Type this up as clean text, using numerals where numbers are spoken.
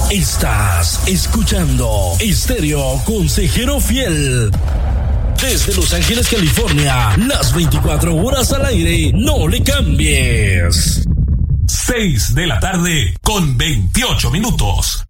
Estás escuchando Estéreo Consejero Fiel. Desde Los Ángeles, California, las 24 horas al aire, no le cambies. 6 de la tarde con 28 minutos.